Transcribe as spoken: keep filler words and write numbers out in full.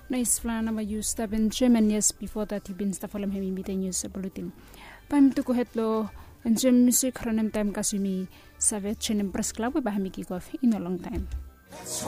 Nice plan na use tab in German yes before that he been stuff alam hemi meeting news bulletin. Pam to ko hetlo and Gem music hronem time kasumi savet chenem press club ba hemi kick off in a long time.